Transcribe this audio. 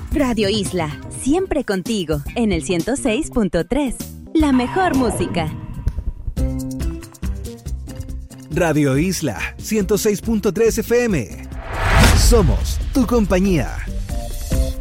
Radio Isla, siempre contigo, en el 106.3. La mejor música. Radio Isla 106.3 FM. Somos tu compañía.